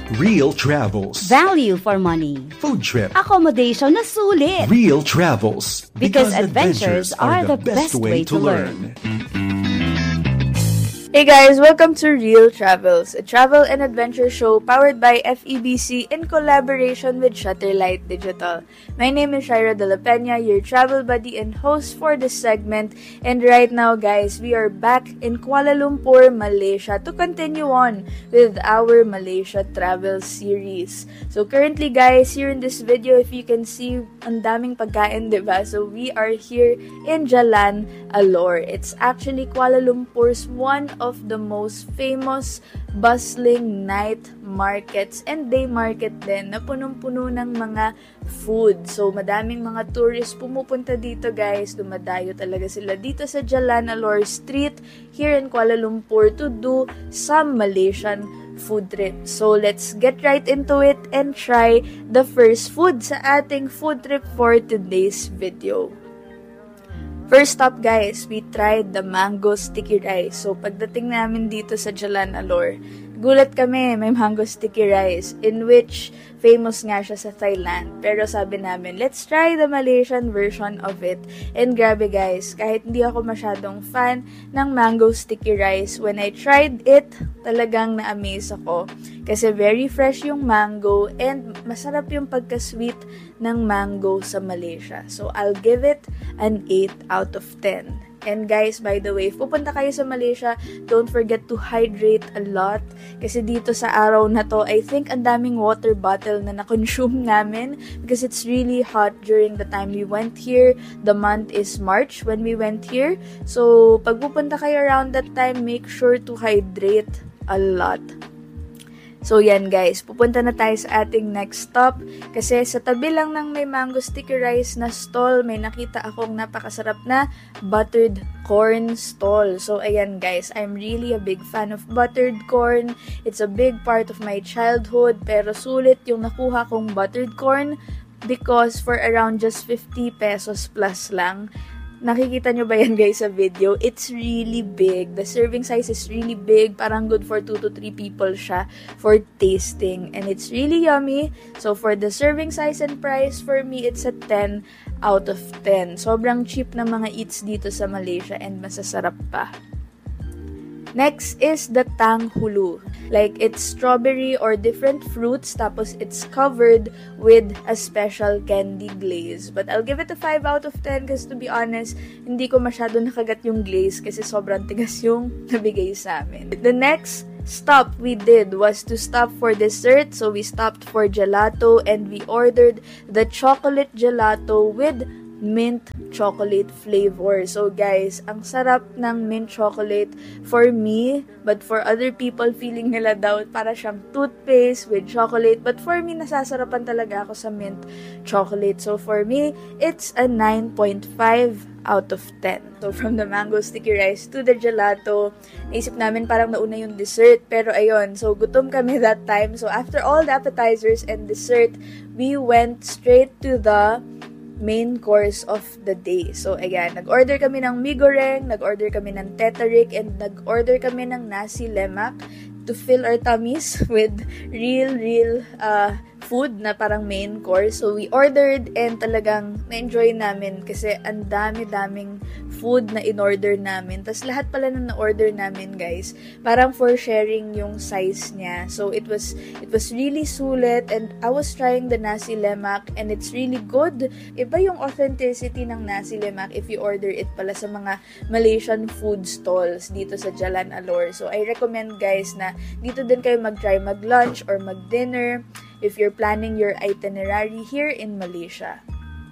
Real travels. Value for money. Food trip. Accommodation na sulit. Real travels. Because adventures are the best way to learn. Hey guys, welcome to Real Travels, a travel and adventure show powered by FEBC in collaboration with Shutterlight Digital. My name is Shaira De La Peña, your travel buddy and host for this segment. And right now guys, we are back in Kuala Lumpur, Malaysia to continue on with our Malaysia travel series. So currently guys, here in this video, if you can see, ang daming pagkain, diba? So we are here in Jalan Alor. It's actually Kuala Lumpur's one of the most famous bustling night markets and day market din na punong-puno ng mga food. So, madaming mga tourists pumupunta dito guys. Dumadayo talaga sila dito sa Jalan Alor Street here in Kuala Lumpur to do some Malaysian food trip. So, let's get right into it and try the first food sa ating food trip for today's video. First up guys, we tried the mango sticky rice. So pagdating namin dito sa Jalan Alor, gulat kami, may mango sticky rice in which famous nga siya sa Thailand. Pero sabi namin, let's try the Malaysian version of it. And grabe guys, kahit hindi ako masyadong fan ng mango sticky rice, when I tried it, talagang na-amaze ako. Kasi very fresh yung mango and masarap yung pagka-sweet ng mango sa Malaysia. So I'll give it an 8 out of 10. And guys, by the way, if pupunta kayo sa Malaysia, don't forget to hydrate a lot. Kasi dito sa araw na to, I think ang daming water bottle na na-consume namin because it's really hot during the time we went here. The month is March when we went here. So, pag pupunta kayo around that time, make sure to hydrate a lot. So yan guys, pupunta na tayo sa ating next stop kasi sa tabi lang ng may mango sticky rice na stall, may nakita akong napakasarap na buttered corn stall. So ayan guys, I'm really a big fan of buttered corn. It's a big part of my childhood pero sulit yung nakuha kong buttered corn because for around just 50 pesos plus lang. Nakikita nyo ba yan guys sa video? It's really big. The serving size is really big. Parang good for 2 to 3 people siya for tasting. And it's really yummy. So for the serving size and price, for me, it's a 10 out of 10. Sobrang cheap na mga eats dito sa Malaysia and masasarap pa. Next is the tang hulu. Like, it's strawberry or different fruits, tapos it's covered with a special candy glaze. But I'll give it a 5 out of 10 kasi to be honest, hindi ko masyado nakagat yung glaze kasi sobrang tigas yung nabigay sa amin. The next stop we did was to stop for dessert. So we stopped for gelato and we ordered the chocolate gelato with mint chocolate flavor. So guys, ang sarap ng mint chocolate for me, but for other people, feeling nila daw para siyang toothpaste with chocolate. But for me, nasasarapan talaga ako sa mint chocolate. So for me, it's a 9.5 out of 10. So from the mango sticky rice to the gelato, naisip namin parang nauna yung dessert. Pero ayun, so gutom kami that time. So after all the appetizers and dessert, we went straight to the main course of the day. So, ayan, nag-order kami ng mee goreng, nag-order kami ng tetarik, and nag-order kami ng nasi lemak to fill our tummies with real food na parang main course. So, we ordered and talagang na-enjoy namin kasi ang dami-daming food na in-order namin. Tapos lahat pala na na-order namin, guys, parang for sharing yung size niya. So, it was really sulit and I was trying the nasi lemak and it's really good. Iba yung authenticity ng nasi lemak if you order it pala sa mga Malaysian food stalls dito sa Jalan Alor. So, I recommend, guys, na dito din kayo mag-try mag-lunch or mag-dinner if you're planning your itinerary here in Malaysia.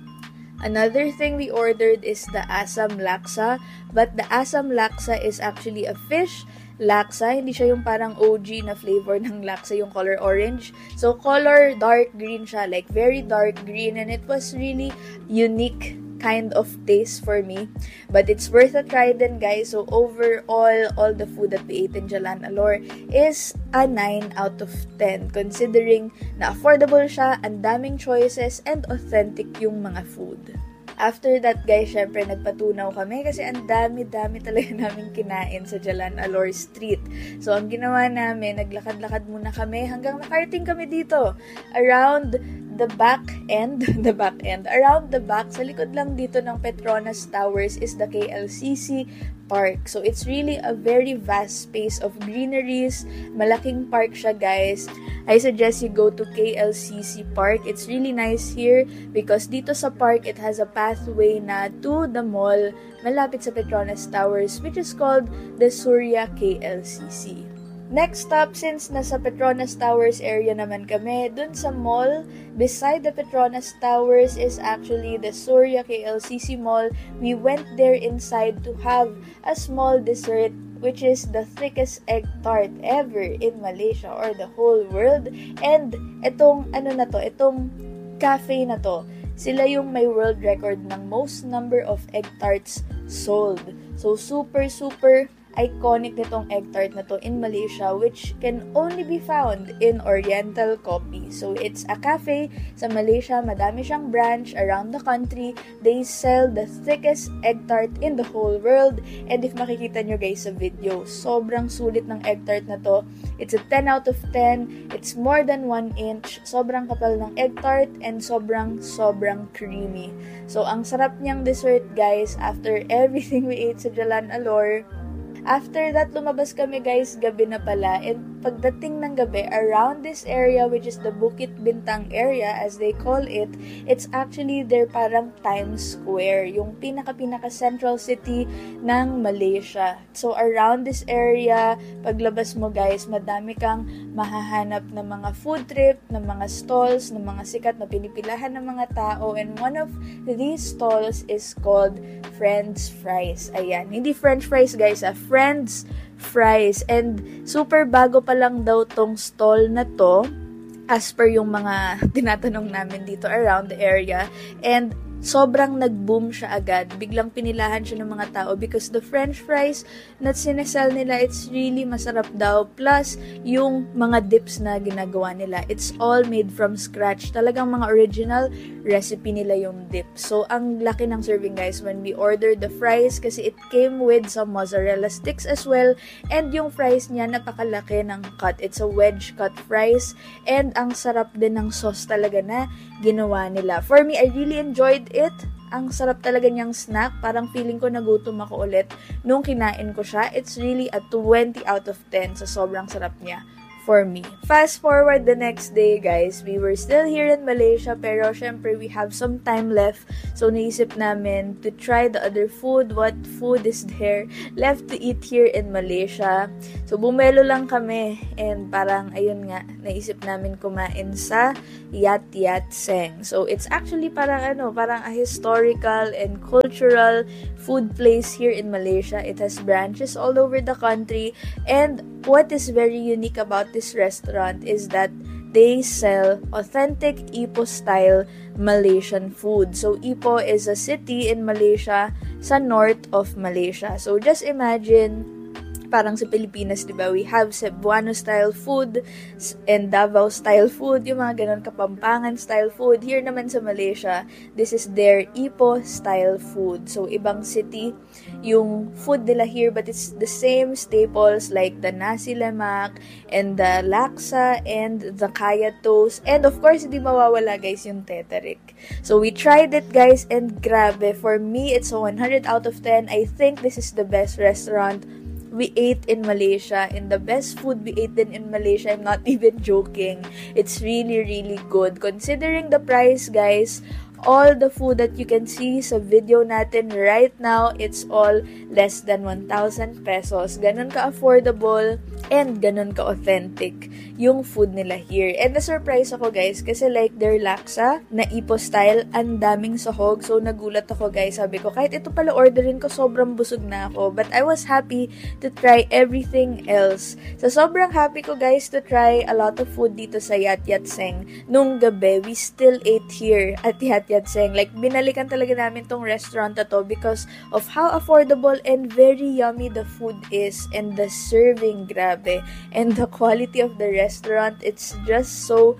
Another thing we ordered is the asam laksa, but the asam laksa is actually a fish laksa. Hindi siya yung parang OG na flavor ng laksa, yung color orange. So, color dark green siya, like very dark green, and it was really unique kind of taste for me. But it's worth a try then, guys. So, overall, all the food that we ate in Jalan Alor is a 9 out of 10. Considering na affordable siya, ang daming choices, and authentic yung mga food. After that, guys, syempre nagpatunaw kami kasi ang dami-dami talaga namin kinain sa Jalan Alor Street. So, ang ginawa namin, naglakad-lakad muna kami hanggang nakarating kami dito. Around the back end, around the back, sa likod lang dito ng Petronas Towers is the KLCC Park. So, it's really a very vast space of greeneries. Malaking park siya, guys. I suggest you go to KLCC Park. It's really nice here because dito sa park, it has a pathway na to the mall malapit sa Petronas Towers, which is called the Surya KLCC. Next stop, since nasa Petronas Towers area naman kami, dun sa mall, beside the Petronas Towers is actually the Surya KLCC Mall. We went there inside to have a small dessert, which is the thickest egg tart ever in Malaysia or the whole world. And itong cafe na to, sila yung may world record ng most number of egg tarts sold. So super iconic nitong egg tart na to in Malaysia, which can only be found in Oriental Coffee. So, it's a cafe sa Malaysia. Madami siyang branch around the country. They sell the thickest egg tart in the whole world. And if makikita nyo guys sa video, sobrang sulit ng egg tart na to. It's a 10 out of 10. It's more than 1 inch. Sobrang kapal ng egg tart and sobrang creamy. So, ang sarap niyang dessert guys after everything we ate sa Jalan Alor. After that, lumabas kami guys, gabi na pala. And pagdating ng gabi, around this area, which is the Bukit Bintang area, as they call it, it's actually their parang Times Square, yung pinaka central city ng Malaysia. So, around this area, paglabas mo guys, madami kang mahahanap ng mga food trip, ng mga stalls, ng mga sikat na pinipilahan ng mga tao. And one of these stalls is called Friends Fries. Ayan, hindi French fries guys, Friends Fries. And super bago pa lang daw tong stall na to as per yung mga tinatanong namin dito around the area. And sobrang nag-boom siya agad. Biglang pinilahan siya ng mga tao because the French fries na sinesell nila, it's really masarap daw. Plus, yung mga dips na ginagawa nila, it's all made from scratch. Talagang mga original recipe nila yung dip. So, ang laki ng serving guys when we ordered the fries kasi it came with some mozzarella sticks as well. And yung fries niya, napakalaki ng cut. It's a wedge cut fries. And ang sarap din ng sauce talaga na ginawa nila. For me, I really enjoyed it. Ang sarap talaga niyang snack. Parang feeling ko nagutom ako ulit nung kinain ko siya. It's really a 20 out of 10 sa sobrang sarap niya for me. Fast forward the next day, guys. We were still here in Malaysia, pero syempre we have some time left. So, naisip namin to try the other food. What food is there left to eat here in Malaysia? So, bumelo lang kami. And parang, ayun nga, naisip namin kumain sa Yat Yat Seng. So, it's actually parang a historical and cultural food place here in Malaysia. It has branches all over the country. And what is very unique about this restaurant is that they sell authentic Ipoh-style Malaysian food. So, Ipoh is a city in Malaysia sa north of Malaysia. So, just imagine, parang sa Pilipinas, di ba? We have Cebuano-style food and Davao-style food, yung mga ganun Kapampangan-style food. Here naman sa Malaysia, this is their Ipoh-style food. So, ibang city yung food nila here, but it's the same staples like the nasi lemak and the laksa and the kaya toast. And of course, hindi mawawala guys yung teterik. So, we tried it guys and grabe. For me, it's a 100 out of 10. I think this is the best restaurant we ate in Malaysia, and the best food we ate din in Malaysia. I'm not even joking. It's really, really good. Considering the price, guys, all the food that you can see sa video natin right now, it's all less than 1,000 pesos. Ganun ka-affordable and ganun ka-authentic yung food nila here. And na-surprise ako guys kasi like their laksa na Ipoh style, ang daming sahog. So nagulat ako guys. Sabi ko kahit ito pala orderin ko, sobrang busog na ako. But I was happy to try everything else. So sobrang happy ko guys to try a lot of food dito sa Yat Yat Seng. Nung gabi, we still ate here at Yat Yat Seng. Like binalikan talaga namin tong restaurant na to because of how affordable and very yummy the food is, and the serving, grabe. And the quality of the restaurant, it's just so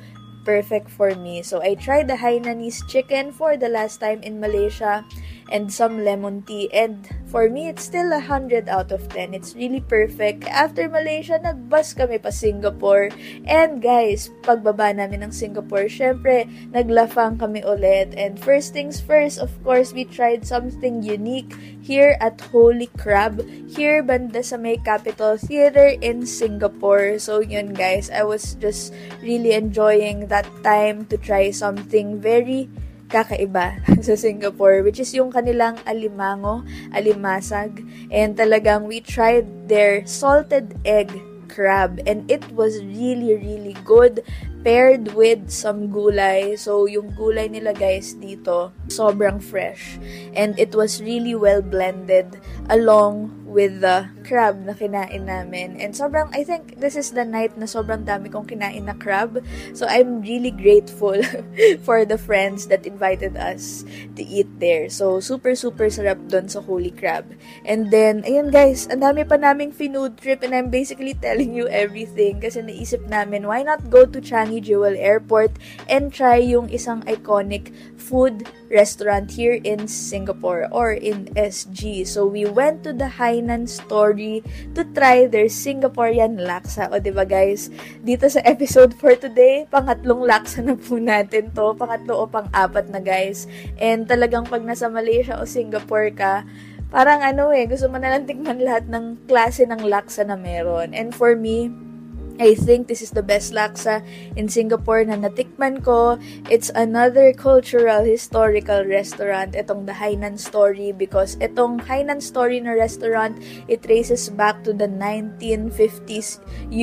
perfect for me. So I tried the Hainanese chicken for the last time in Malaysia and some lemon tea, and for me, it's still 100 out of 10. It's really perfect. After Malaysia, nag-bus kami pa Singapore. And guys, pagbaba namin ng Singapore, syempre, naglafang kami ulit. And first things first, of course, we tried something unique here at Holy Crab, here banda sa may Capitol Theater in Singapore. So yun guys, I was just really enjoying that time to try something very kakaiba sa Singapore, which is yung kanilang alimasag. And talagang we tried their salted egg crab, and it was really, really good paired with some gulay. So, yung gulay nila guys dito, sobrang fresh. And it was really well blended along with the crab na kinain namin. And sobrang, I think this is the night na sobrang dami kong kinain na crab. So, I'm really grateful for the friends that invited us to eat there. So, super, super sarap dun sa Holy Crab. And then, ayun guys, ang dami pa naming finood trip, and I'm basically telling you everything kasi naisip namin, why not go to Changi Jewel Airport and try yung isang iconic food restaurant here in Singapore or in SG. So, we went to the Hainan Story to try their Singaporean laksa. O, diba guys? Dito sa episode for today, pangatlong laksa na po natin to. Pangatlo o pang-apat na guys. And talagang pag nasa Malaysia o Singapore ka, parang gusto mo na lang tikman lahat ng klase ng laksa na meron. And for me, I think this is the best laksa in Singapore na natikman ko. It's another cultural, historical restaurant, itong the Hainan Story, because itong Hainan Story na restaurant, it traces back to the 1950s,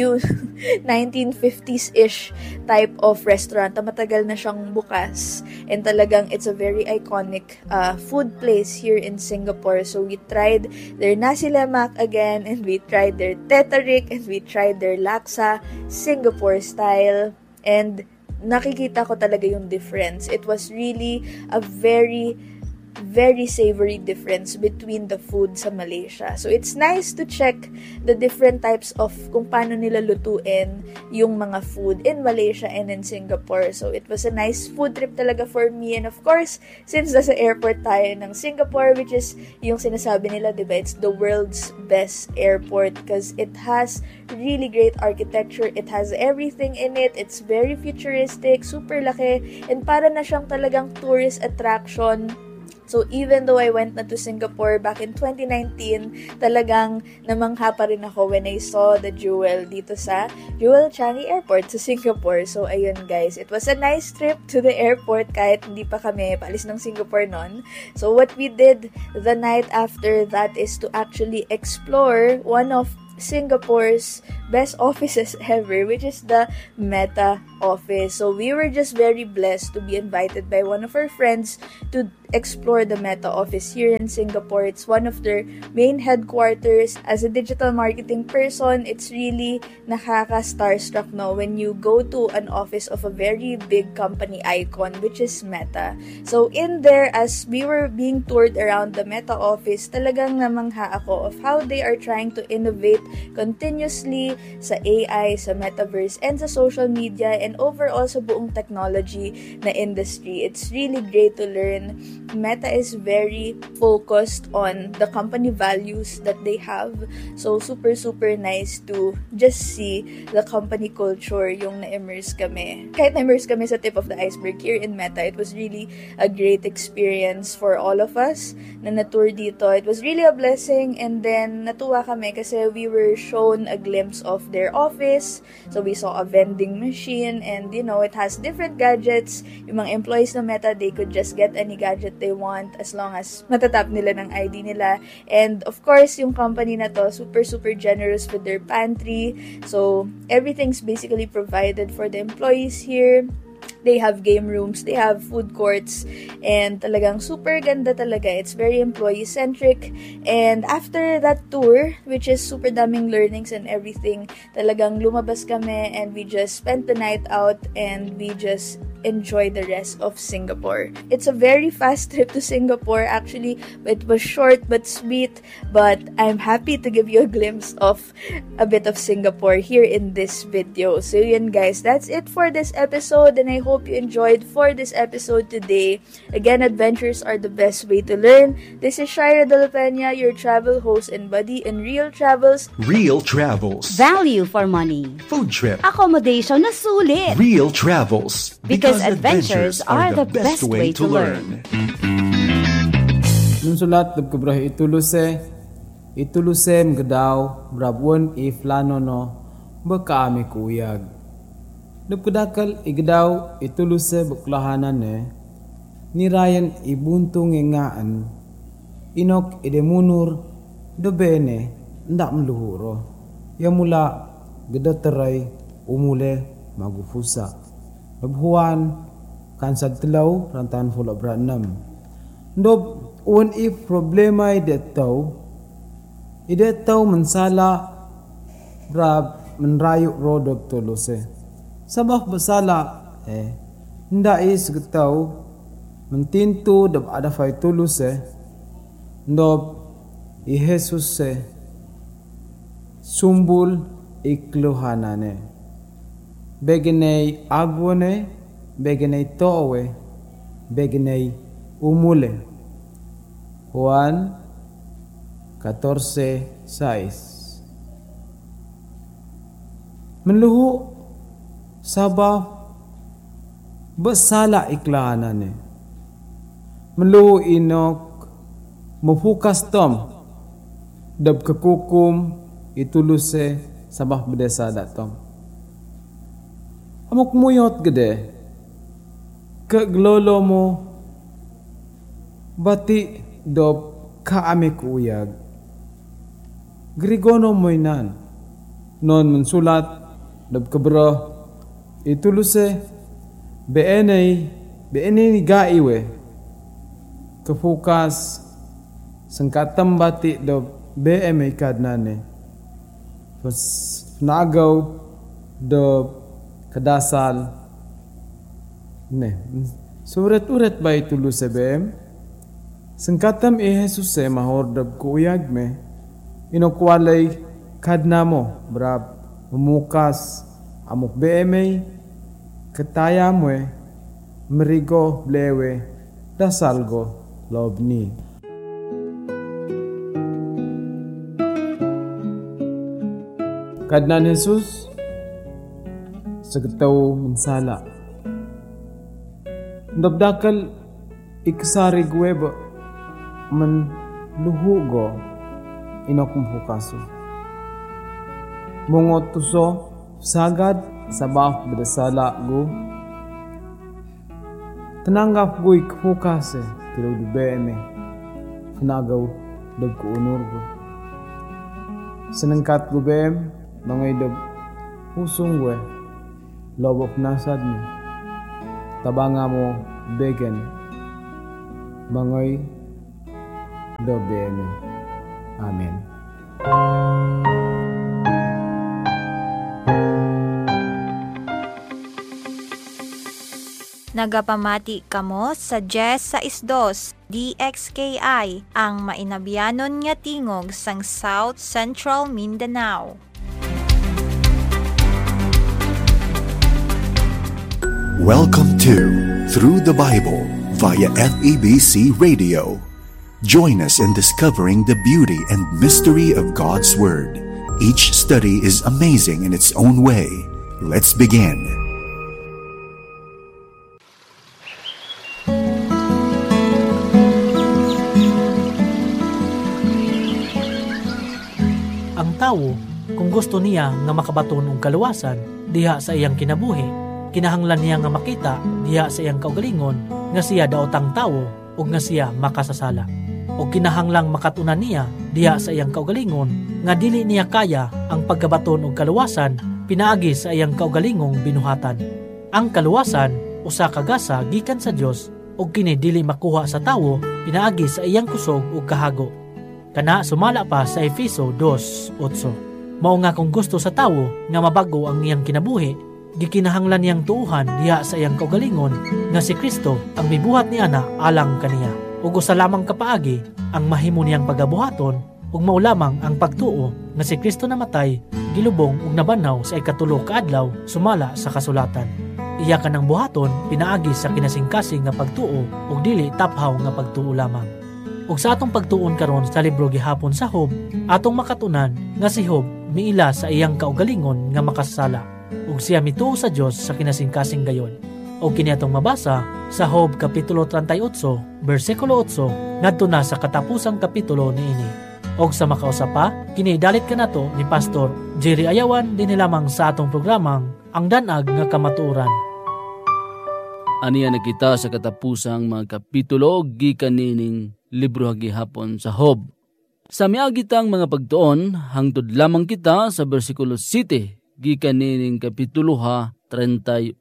1950s-ish type of restaurant. Matagal na siyang bukas. And talagang it's a very iconic food place here in Singapore. So we tried their nasi lemak again, and we tried their tetarik, and we tried their laksa Singapore style, and nakikita ko talaga yung difference. It was really a very savory difference between the food sa Malaysia. So, it's nice to check the different types of kung paano nila lutuin yung mga food in Malaysia and in Singapore. So, it was a nice food trip talaga for me. And of course, since nasa airport tayo ng Singapore, which is yung sinasabi nila, diba, it's the world's best airport because it has really great architecture. It has everything in it. It's very futuristic, super laki, and para na siyang talagang tourist attraction. So, even though I went na to Singapore back in 2019, talagang namangha pa rin ako when I saw the Jewel dito sa Jewel Changi Airport sa Singapore. So, ayun guys, it was a nice trip to the airport kahit hindi pa kami paalis ng Singapore noon. So, what we did the night after that is to actually explore one of Singapore's best offices ever, which is the Meta office. So we were just very blessed to be invited by one of our friends to explore the Meta office here in Singapore. It's one of their main headquarters. As a digital marketing person, it's really nakaka-starstruck when you go to an office of a very big company icon, which is Meta. So in there, as we were being toured around the Meta office, talagang namangha ako of how they are trying to innovate continuously sa AI, sa metaverse, and sa social media, and overall sa buong technology na industry. It's really great to learn. Meta is very focused on the company values that they have. So, super, super nice to just see the company culture yung na-immerse kami. Kahit na-immerse kami sa tip of the iceberg here in Meta, it was really a great experience for all of us na na-tour dito. It was really a blessing, and then natuwa kami kasi we were shown a glimpse of their office. So, we saw a vending machine, and it has different gadgets. Yung mga employees ng Meta, they could just get any gadget they want as long as matatap nila ng ID nila. And of course, yung company na to, super, super generous with their pantry. So, everything's basically provided for the employees here. They have game rooms, they have food courts, and talagang super ganda talaga. It's very employee-centric. And after that tour, which is super daming learnings and everything, talagang lumabas kami and we just spent the night out and we just enjoy the rest of Singapore. It's a very fast trip to Singapore. Actually, it was short but sweet, but I'm happy to give you a glimpse of a bit of Singapore here in this video. So yun guys, that's it for this episode, and I hope you enjoyed for this episode today. Again, adventures are the best way to learn. This is Shaira De La Peña, your travel host and buddy in Real Travels. Real Travels. Value for money. Food trip. Accommodation na sulit. Real Travels. Because adventures are the best way to learn. Nung sulat nagkabrah ituluse mgadaw brabwon iflano no bakaami kuyag. Nagkadakal igdaw ituluse buklahanan ni Ryan ibuntong ngaan inok idemunur dobene ndak mluhuro. Yamula gadateray umule magufusa. Nabhuan kansad telaw rantan full of ranam. Ndob un if problema idetaw mensala brab menrayu rodok tuluse. Sabah basala nda is getaw mentintu dab ada fay tuluse ndob i Jesus sumbul ikluhanane. Beginay agwone, beginay towe, beginay umule. Juan 14:6. Menluhu sabah besala iklahanan menluhu inok mufukas tom dab kekukum ituluse sabah bedesa datom. Amok muyot gede keglolo mo bati dob kaame kuyag grigono moynan non mensulat dob kebro ituluse beenay ni gaiwe kefukas sengkatam bati dob BMA kadnane nagaw dob kadasal surat-urat ba ituluse BM sengkatam Jesus mahordab kuyag me inokwalay kadna mo brab mumukas amok BMA kataya mo merigo blewe dasalgo lobni. Kadnan Jesus sagtaw mensala ndabdakal iksari gweba man luhugo inok mfukaso mongot tuso sagad sabah bedasala go tenanggap go ikfukase tiro dubeme nagaw dab ko unor go senengkat go bem bangay dab pusong gue lobok nasad ni tabanga mo begen bangay dobene. Amen. Nagapamati kamo sa Jess sa Isdos, DXKI, ang mainabianon nga tingog sang South Central Mindanao. Welcome to Through the Bible via FEBC Radio. Join us in discovering the beauty and mystery of God's Word. Each study is amazing in its own way. Let's begin. Ang tao, kung gusto niya nga makabaton og kaluwasan diha sa iyang kinabuhi, kinahanglan niya nga makita diha sa iyang kaugalingon nga siya daotang tawo ug nga siya makasasala. O kinahanglang makatunan niya diha sa iyang kaugalingon nga dili niya kaya ang pagkabaton og kaluwasan pinaagi sa iyang kaugalingong binuhatan. Ang kaluwasan usa ka gasa gikan sa Dios ug kini dili makuha sa tawo pinaagi sa iyang kusog ug kahago. Kana sumala pa sa Efeso 2:8. Mao nga kung gusto sa tawo nga mabago ang iyang kinabuhi, gikinahanglan niyang tuuhan diha sa iyang kaugalingon nga si Kristo ang mibuhat ni ana alang kaniya. Ug usa lamang kapaagi ang mahimo niyang pagabuhaton ug mao lamang ang pagtuo nga si Kristo namatay, gilubong ug nabanhaw sa ikatulo ka adlaw sumala sa kasulatan. Iya kanang buhaton pinaagi sa kinasingkasing nga pagtuo ug dili taphaw nga pagtuo lamang. Ug sa atong pagtuon karon sa libro gihapon sa Job, atong makatunan nga si Job miila sa iyang kaugalingon nga makasala ug siya mituo sa Dios sa kinasingkasing gayon. Ug kini atong mabasa sa Job kapitulo 38 bersikulo 8 ngadto na sa katapusang kapitulo niini. Og sa makausa pa, kini dalit kanato ni Pastor Jerry Ayawan din lamang sa atong programang Ang Danag nga Kamatuoran. Aniya nakita sa katapusang mga kapitulo gikan nining libro gihapon sa Job. Sa miagitang mga pagtuon, hangtod lamang kita sa bersikulo 7 gikan nining kapitulo 38.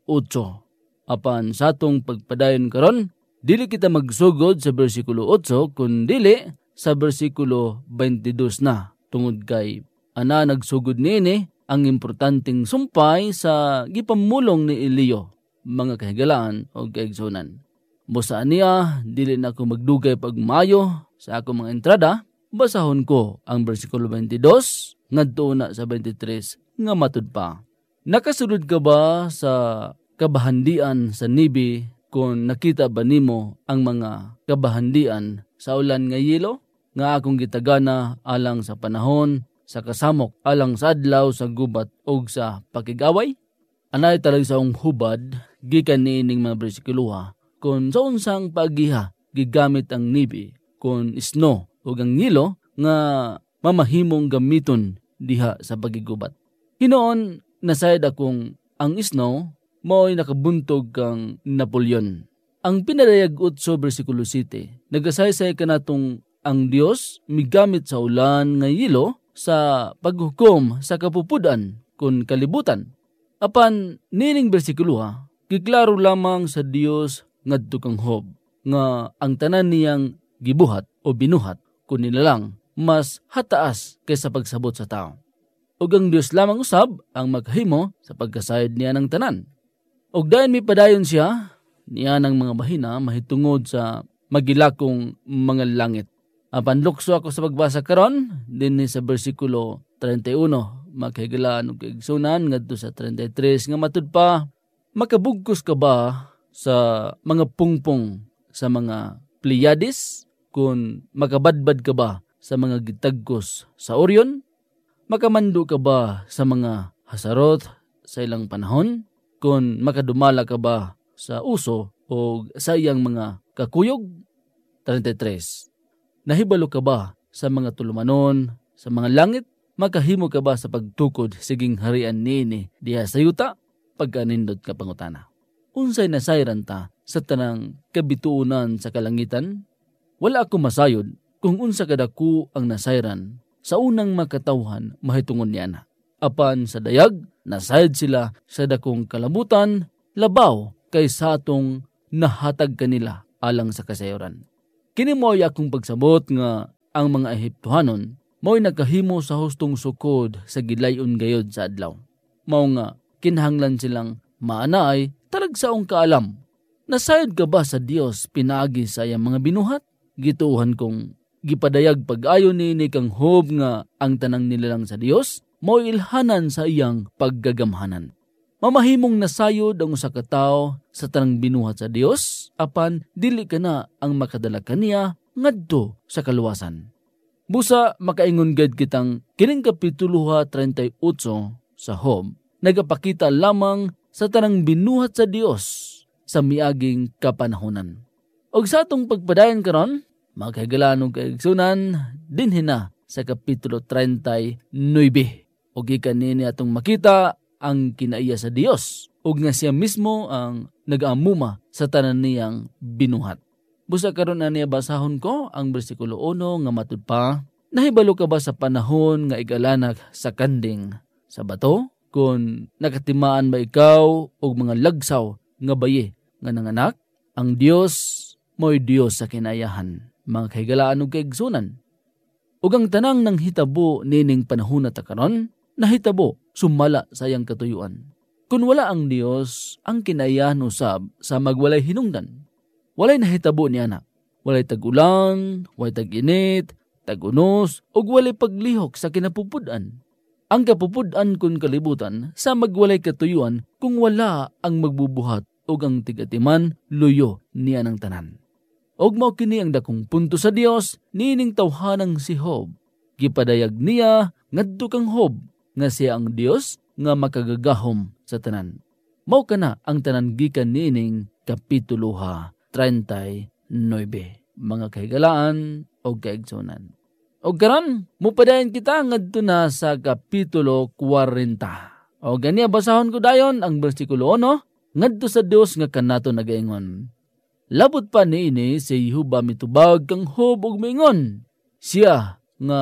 Apan sa atong pagpadayon karon, dili kita magsugod sa bersikulo 8 kundili sa bersikulo 22 na. Tungod kay ana nagsugod niini ang importanteng sumpay sa gipamulong ni Elio, mga kahigalaan o kaigsunan. Busa niya, dili na ako magdugay pagmayo sa akong mga entrada, basahon ko ang bersikulo 22 ngadto na sa 23 nga matud pa. Nakasulod ka ba sa kabahandian sa Nibi kung nakita ba nimo ang mga kabahandian sa ulan nga yelo nga akong gitagana alang sa panahon sa kasamok alang sa adlaw sa gubat ug sa pakigaway? Anay talag sa hubad gikan niining mga bersikulo kung sa unsang paagiha gigamit ang nibi kung snow ug ang yelo nga mamahimong gamiton diha sa pagigubat. Hinoon nasayad akong ang snow mao'y nakabuntog kang Napoleon. Ang pinadayag 8 bersikulo 7 nagasaysay kanatong ang Dios migamit sa ulan nga yelo sa paghukom sa kapupudan kun kalibutan. Apan nining bersikulo giklaro lamang sa Dios ngadto kang Job nga ang tanan niyang gibuhat o binuhat kun nilalang mas hataas kaysa pagsabot sa tao. Ug ang Dios lamang usab ang maghimo sa pagkasayod niya ng tanan. Ug dayon mipadayon siya niya ng mga bahina mahitungod sa magilakong mga langit. Apan lukso ako sa pagbasa karon dinhi sa bersikulo 31 makahigalaan ug kaigsunan ngadto sa 33 nga matud pa, makabugkos ka ba sa mga pungpong sa mga Pleiades kung makabadbad ka ba sa mga gitagkos sa Orion? Makamando ka ba sa mga Hasaroth sa ilang panahon kung makadumala ka ba sa uso o sa iyang mga kakuyog? 33. Nahibalo ka ba sa mga tulumanon sa mga langit? Makahimo ka ba sa pagtukod siging harian nini diha sa yuta? Pagkanindot ka pangutana. Unsay nasayran ta sa tanang kabituunan sa kalangitan? Wala ako masayod kung unsa kadako ang nasayran sa unang makatawhan mahitungon niya na. Apan sa dayag, nasayad sila sa dakong kalabutan, labaw kay sa atong nahatag kanila alang sa kasayuran. Kini mo'y akong pagsabot nga ang mga Ehiptohanon mo'y nakahimo sa hustong sukod sa gilayon gayod sa adlaw. Mao nga, kinahanglan silang maanay talagsaong kaalam. Nasayod ka ba sa Dios pinaagi sa iyang mga binuhat? Gituuhan kong gipadayag pag-ayo ni kang Job nga ang tanang nilalang sa Dios, mo'y ilhanan sa iyang paggagamhanan. Mamahimong nasayod ang usa ka tawo sa tanang binuhat sa Dios, apan dili kana ang makadala kaniya ngadto sa kaluwasan. Busa makaingon gad kitang kining kapitulo 38 sa Job, nagapakita lamang sa tanang binuhat sa Dios sa miaging kapanahonan. Og sa atong pagpadayon karon, magkagalan og kaigsunan dinhi na sa kapitulo 39. Og gikan nini atong makita ang kinaiya sa Dios ug nga siya mismo ang nag-aamuma sa tanan niyang binuhat. Busa karon na niya basahon ko ang bersikulo 1 nga matud pa, nahibalo ka ba sa panahon nga igalanak sa kanding sa bato? Kung nakatimaan ba ikaw og mga lagsaw nga baye nga nanganak, ang Dios mo'y Dios sa kinayahan, mga kahigalaan ug kaigsunan. Ug ang tanang nang hitabo nining panahon na takaron, nahitabo sumala sa iyang katuyuan. Kung wala ang Dios, ang kinayahan usab sa magwalay hinungdan. Walay nahitabo niya na. Walay tag-ulan, walay tag-init, tag-unos, ug walay paglihok sa kinapupud-an. Ang kapupud-an kun kalibutan sa magwalay katuyuan kung wala ang magbubuhat ug ang tigatiman luyo niya ng tanan. Og mao kini ang dakong punto sa Dios nining tawhanang si Job. Gipadayag niya ngadto kang Job nga siya ang Dios nga makagagahom sa tanan. Mao kana ang tanan gikan nining kapitulo 39, mga kahigalaan o kaigsunan. O karon, mupadayon kita ngadto na sa kapitulo 40. O ganiya basahon ko dayon ang bersikulo 1, ngadto sa Dios nga kanato nagaingon. Labot pa niini si Jehovah mitubag kang Job ug moingon. Siya nga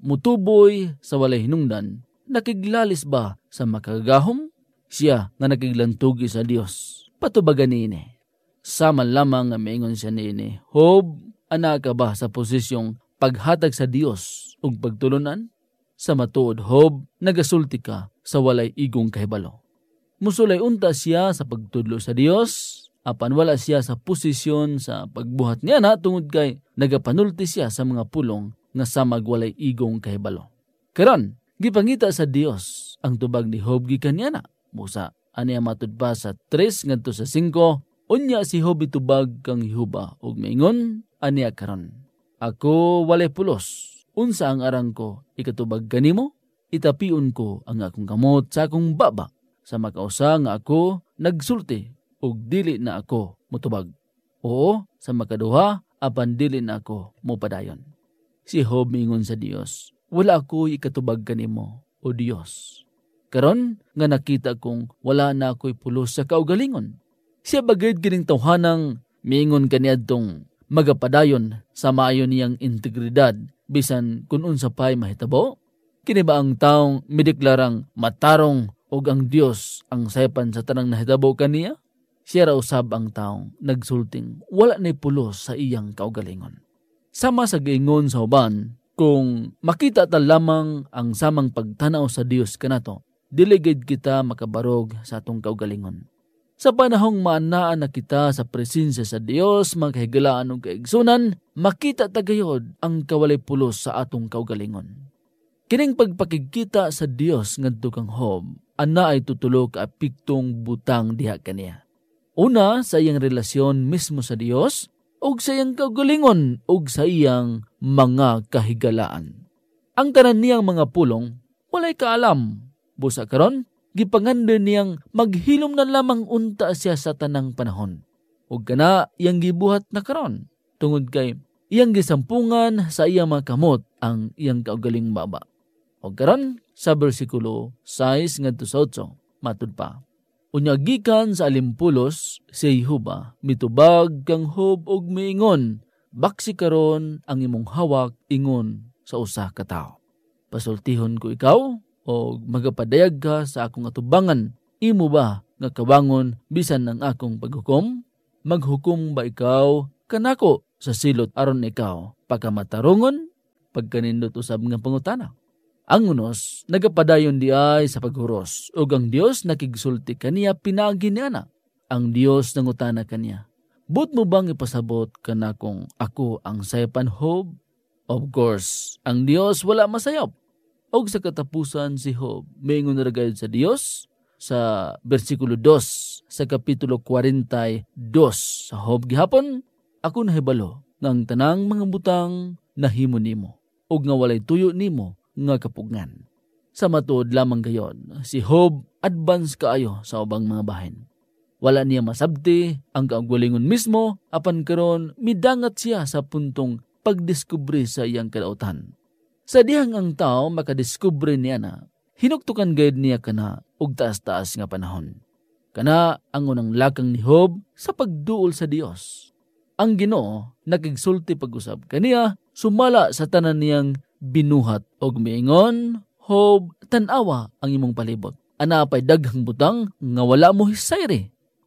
mutuboy sa walay hinungdan, nakiglalis ba sa makagahom? Siya nga nakiglantugi sa Dios. Patubagan niini. Sama lamang nga moingon siya niini. Job, ana ka ba sa posisyong paghatag sa Dios ug pagtulunan? Sa matuod Job, nagasulti ka sa walay igong kahibalo. Musulay unta siya sa pagtudlo sa Dios, apan wala siya sa posisyon sa pagbuhat niya na tungod kay nagapanulti siya sa mga pulong nga samag walay igong kahibalo. Karon, gipangita sa Dios ang tubag ni Job gikan niya na. Musa, aniya matud pa sa 3 ngadto sa 5, unya si Job itubag kang Jehovah ug moingon aniya karon. Ako walay pulos, unsa ang arang ko ikatubag kanimo? Itapion ko ang akong kamot sa akong baba sa makausa nga ako nagsulti ug dili na ako mutubag. Oo, sa makaduha, apan dili na ako mopadayon. Si Job mingon sa Dios, wala ako ikatubag kanimo, o Dios. Karon nga nakita kong wala na ako'y pulos sa kaugalingon. Siya bagay gining tawhanang mingon kaniadtong magapadayon sa maayo niyang integridad bisan kun unsa pay mahitabo. Kini ba ang taong mideklarang matarong og ang Dios ang saypan sa tanang nahitabo kaniya? Siya ra usab ang taong nagsulting wala nay pulos sa iyang kaugalingon. Sama sa giingon sa uban, kung makita ta lamang ang samang pagtanaw sa Dios kanato, dili gid kita makabarog sa atong kaugalingon. Sa panahong maanaan na kita sa presensya sa Dios, magkahigalaan ug kaigsunan, makita ta gayod ang kawalay pulos sa atong kaugalingon. Kining pagpakigkita sa Dios ngadto kang Job, ana ay tutulo ka apiktong butang diha kaniya. Una, sa iyang relasyon mismo sa Dios, ug sa iyang kaugalingon, ug sa iyang mga kahigalaan. Ang tanan niyang mga pulong, walay kaalam. Busa karon, gipangandun niyang maghilom na lamang unta siya sa tanang panahon. Ug kana, iyang gibuhat na karon, tungod kay iyang gisampungan sa iyang mga kamot ang iyang kaugaling baba. Ug karon, sa bersikulo 6 ngadto sa 8, matud pa. Unya gikan sa alimpulos si Jehovah mitubag kang Job og miingon, baksi karon ang imong hawak ingon sa usa ka tawo. Pasultihon ko ikaw og magapadayag ka sa akong atubangan. Imo ba nga kabangon bisan ng akong paghukom? Maghukom ba ikaw kanako sa silot aron ikaw pagkamatarongon? Pagkanindot usab nga pangutana. Ang unos, nagapadayon di ay sa paghuros, ug ang Dios nakigsulti kaniya pinagi niya na. Ang Dios nangutana kaniya, but mo bang ipasabot kana kung ako ang saypan Job? Of course, ang Dios wala masayop. Og sa katapusan si Job, mayngon na ragayod sa Dios, sa bersikulo 2, sa kapitulo 42, sa Job gihapon, ako nahibalo ng tanang mga butang nahimo nimo, og nga walay tuyo nimo, nga kapugngan. Sa matuod lamang gayon, si Job advance kaayo sa ubang mga bahin. Wala niya masabti ang kaugalingon mismo, apan karon midangat siya sa puntong pagdiskubre sa iyang kadautan. Sa dihang ang tao makadiskubre niya na, hinuktukan gayud niya kana og taas-taas nga panahon. Kana ang unang lakang ni Job sa pagduol sa Dios. Ang Ginoo nakigsulti pag-usab kaniya, sumala sa tanan niyang binuhat og miingon, Job, tan-awa ang imong palibot. Ana pay daghang butang nga wala mo hisayri.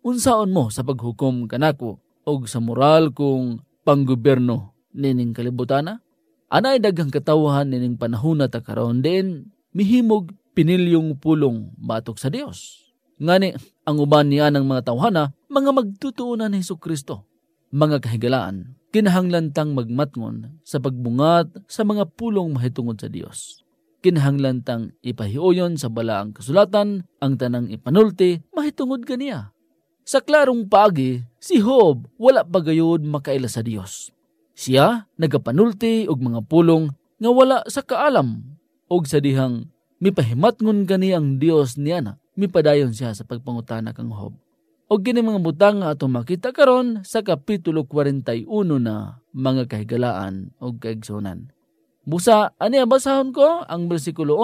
unsaon mo sa paghukom kanako og sa moral kung panggobyerno nining kalibutana? Anay daghang katawhan nining panahon ta karon din mihimog pinilyong pulong batok sa Dios. Ngani ang uban niya ng mga tawhana mga magtutuunan ni Hesukristo. Mga kahigalaan, kinahanglan tang magmatngon sa pagbungat sa mga pulong mahitungod sa Dios. Kinahanglan tang ipahiuyon sa balaang kasulatan ang tanang ipanulti mahitungod kaniya. Sa klarong paagi, si Job wala pagayod makaila sa Dios. Siya nagapanulti og mga pulong nga wala sa kaalam og sa dihang mipahimatngon kani ang Dios niya na mipadayon siya sa pagpangutana kang Job. O gini mga butang nga atong makita karon sa Kapitulo 41 na mga kahigalaan o kaigsunan. Busa, ani basahon ko ang bersikulo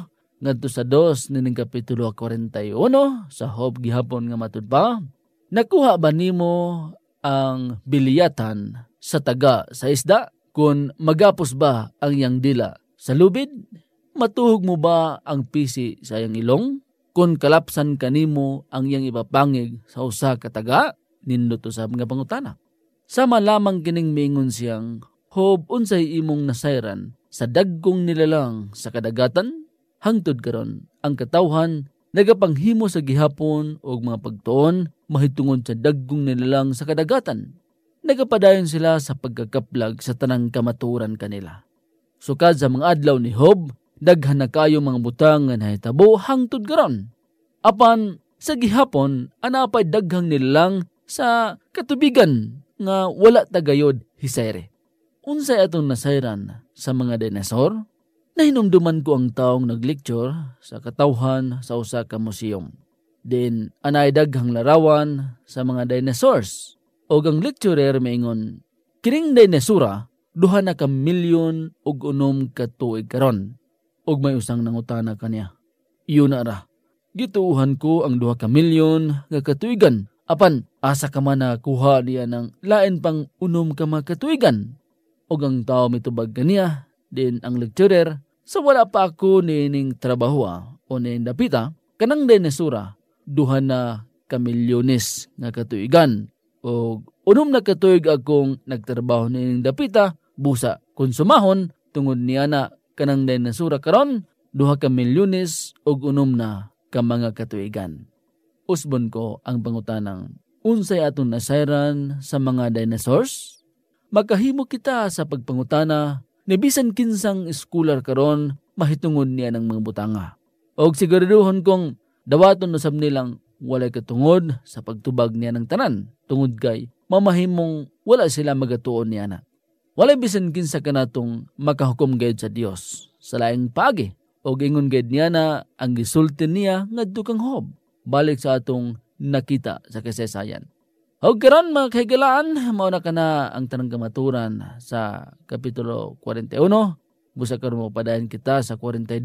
1 ngadto sa 2 nining Kapitulo 41 sa Job gihapon nga matud pa. Nakuha ba nimo ang biliyatan sa taga sa isda? Kung magapos ba ang iyang dila sa lubid? Matuhog mo ba ang pisi sa iyang ilong? Kung kalapsan kanimo ang iyang ipapangig sa usa ka taga, nindot sa mga pangutana. Sama lamang kining mingon siyang, Job, unsay imong nasayran sa daggong nilalang sa kadagatan? Hangtod karon ang katawhan nagapanghimo sa gihapon og mga pagtuon mahitungod sa daggong nilalang sa kadagatan. Nagapadayon sila sa pagkakaplag sa tanang kamaturan kanila. Sukad sa mga adlaw ni Job, daghan na kayo mga butang nga nahitabo hangtod karon. Apan sa gihapon anapay daghang nilalang sa katubigan nga wala tagayod hisayre. Unsay atong nasayran sa mga dinosaur? Nahinumduman ko ang taong naglecture sa katawhan sa usa ka museum. Din anay daghang larawan sa mga dinosaurs. Og ang lecturer maingon, kining dinosura 2 na ka milyon og 6 ka tuig karon. Og may usang nangutana kaniya. Iyon na ra. Gituuhan ko ang 2 ka milyon nga katuigan. Apan, asa ka man na kuha niya ng lain pang 6 ka mga katuigan. Og ang tao mitubag kaniya, din ang lecturer, sa wala pa ako nining trabaho o nining dapita, kanang dinosura, 2 na ka milyones nga katuigan. Og 6 na katuig akong nagtrabaho nining dapita, busa konsumahon, tungod niya na kanang dinosura karon 2 ka milyones og 6 na ka mga katuigan. Usbon ko ang pangutanang unsay aton nasayran sa mga dinosaurs? Makahimo kita sa pagpangutana ni bisan kinsang eskular karon mahitungod niya ng mga butanga. Og siguraduhon kong dawaton usab nilang walay katungod sa pagtubag niya ng tanan tungod kay mamahimong wala sila magatuon niya na. Walay bisan kinsa kanatong makahukom gayud sa Dios sa laing paagi. O ingon gayud niya na ang gisulti niya ngadto kang Job. Balik sa atong nakita sa kasaysayan. O karon mga kahigalaan, mao na kana ang tanang kamaturan sa Kapitulo 41. Busa karon mo padayon kita sa 42.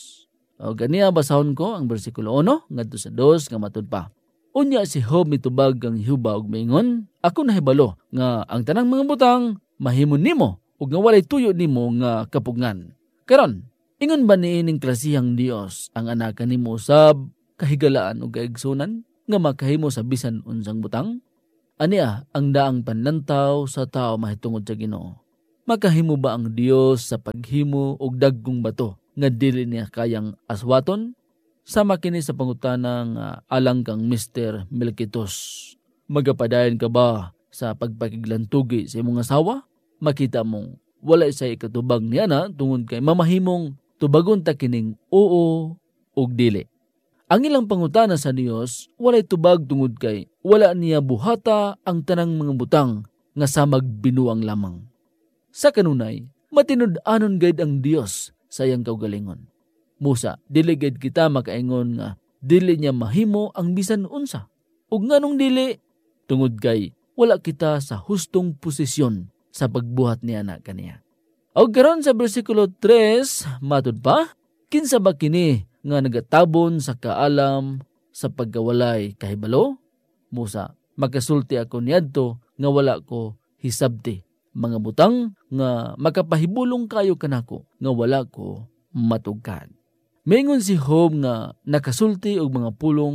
O ganiya basahon ko ang bersikulo 1 ngadto sa 2 nga matud pa. Unya si Job mitubag ang Jehova og maingon, ako nahibalo nga ang tanang mga butang mahimon nimo ug nga walay tuyo nimo nga kapugngan. Karon, ingon ba niining klasihang Dios ang anak kanimo usab kahigalaan ug kaigsunan nga makahimo sa bisan unsang butang? Ania ang daang panlantaw sa tao mahitungod sa Ginoo. Makahimo ba ang Dios sa paghimo og daggong bato nga dili niya kayang aswaton? Sama kini sa pangutanang alang kang Mr. Milkitos. Magapadayon ka ba sa pagpakiglantugi sa imong asawa? Makita mong wala sa ikatubag niya na tungod kay mamahimong tubagon ta kining oo ug dili. Ang ilang pangutana sa Dios walay tubag tungod kay wala niya buhata ang tanang mga butang nga samag binuang lamang. Sa kanunay, matinud-anon gayud ang Dios sa iyang kaugalingon. Musa, dili gayud kita makaingon nga dili niya mahimo ang bisan unsa. Ug nganong dili? Tungod kay wala kita sa hustong posisyon sa pagbuhat niya na kaniya. Og karon sa bersikulo 3, matud pa, kinsa ba kini nga nagatabon sa kaalam sa pagkawalay kahibalo? Musa, makasulti ako niadto nga wala ko hisabti mga butang nga makapahibulong kayo kanako nga wala ko matugkad. Maingon si Job nga nakasulti og mga pulong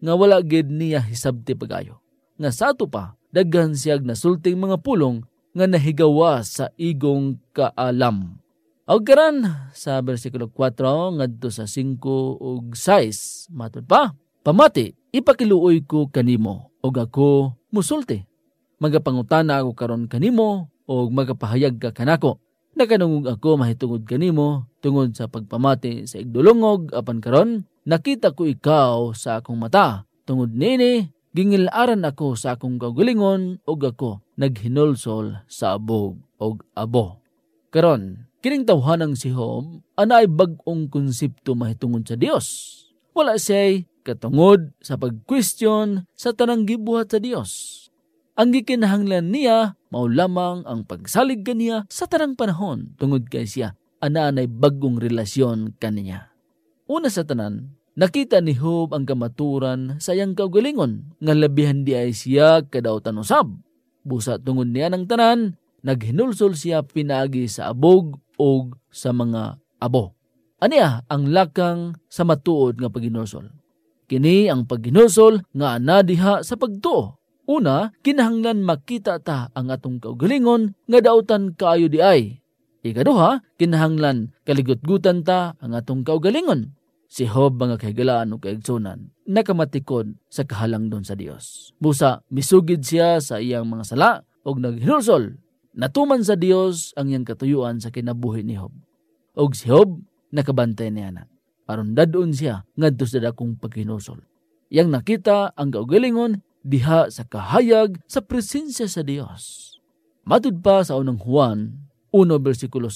nga wala gid niya hisabti pagayo. Nga sa ato pa, daghan siyag nasulting mga pulong nga nahigawa sa igong kaalam. Og karan sa bersikulo 4 ngadto sa 5 ug 6 matud pa, pamati ipakiluoy ko kanimo og ako musulti. Magapangutana ako karon kanimo og magapahayag ka kanako. Nakanungog ako mahitungod kanimo tungod sa pagpamati sa igdulongog apan karon nakita ko ikaw sa akong mata. Tungod nini gingilaran ako sa akong kaugalingon og ako naghinulsol sa abog og abo. Karon kining tawhanang si Job anay bag-ong konsepto mahitungod sa Dios. Wala siya'y katungod sa pag-question sa tanang gibuhat sa Dios. Ang gikinahanglan niya mao lamang ang pagsalig kaniya sa tanang panahon tungod kay siya anay bag-ong relasyon kaniya. Una sa tanan, nakita ni Job ang kamaturan sa iyang kaugalingon nga labihan di ay siya kadautan usab. Busa tungod niya ng tanan, naghinulsol siya pinagi sa abog o sa mga abo. Aniya ang lakang sa matuod nga paghinulsol. Kini ang paghinulsol nga anadiha sa pagtuo. Una, kinahanglan makita ta ang atong kaugalingon nga dautan kaayo di ay. Ikaduha, kinahanglan kaligutgutan ta ang atong kaugalingon. Si Job mga kahigalaan o kaigsunan, nakamatikod sa kahalangdon sa Dios. Busa, misugid siya sa iyang mga sala o naghinulsol. Natuman sa Dios ang iyang katuyuan sa kinabuhi ni Job. Og si Job, nakabantay niya na. Aron dadon siya ngadto sa dakong paghinulsol. Yang nakita ang kaugalingon diha sa kahayag sa presensya sa Dios. Matud pa sa unang Juan 1 versikulo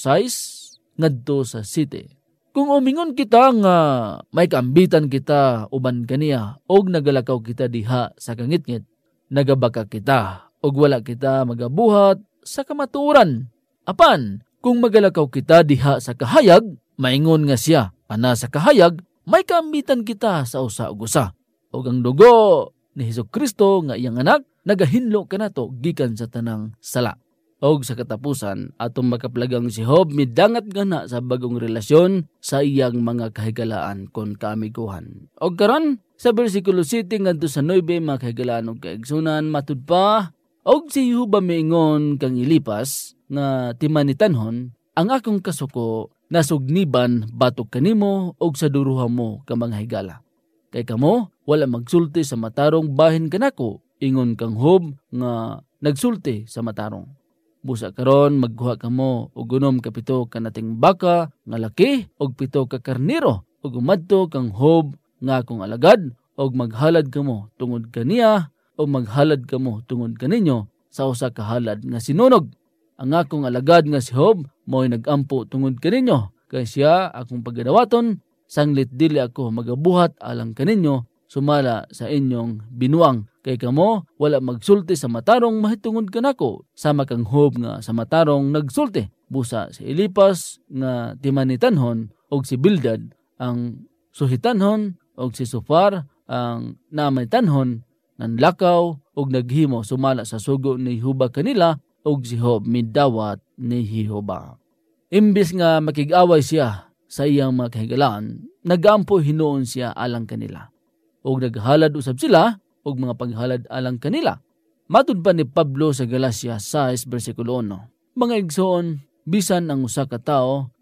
6 ngadto sa 7. Kung umingon kita nga may kaambitan kita uban kaniya og nagalakaw kita diha sa kangitngit, nagabaka kita og wala kita magabuhat sa kamaturan. Apan, kung magalakaw kita diha sa kahayag, maingon nga siya, ana sa kahayag, may kaambitan kita sa usa ug usa. Og ang dugo ni Hesukristo nga iyang anak, nagahinlo kanato gikan sa tanang sala. Og sa katapusan, atong makaplagang si Job midangat gana sa bagong relasyon sa iyang mga kahigalaan kon kaamiguhan. Og karon sa bersikulo 7 ngadto sa 9 mga kahigalaan og kaigsunan matud pa, og si Job miingon kang ilipas nga timanitanhon ang akong kasuko nasugniban batok kanimo og sa duruha mo ka mga higala. Kay kamo wala magsulti sa matarong bahin kanako, ingon kang Job nga nagsulti sa matarong. Busa karon magkuha kamo og unom ka 7 kanating baka nga laki og 7 ka karnero og umadto kang Job nga akong alagad og maghalad kamo tungod kaniya o maghalad kamo tungod kaninyo sa usa ka halad nga sinunog. Ang akong alagad nga si Job mo'y nagampo tungod kaninyo, kay siya akong pagadawaton, sanglit dili ako magabuhat alang kaninyo sumala sa inyong binuang. Kay kamo wala magsulti sa matarong mahitungod kanako, sama kang Job nga sa matarong nagsulti. Busa si Elipas nga timanitanhon og si Bildad ang suhitanhon og si Sofar ang namaitanhon nanlakaw og naghimo sumala sa sugo ni Jehovah kanila og si Job midawat ni Jehovah. Imbis nga makig-away siya sa iyang mga kahigalaan, nagampo hinuon siya alang kanila. Og naghalad usab sila og mga paghalad alang kanila. Matud pa ni Pablo sa Galacia 6 versikulo 1. Mga igsoon, bisan ang usa ka tawo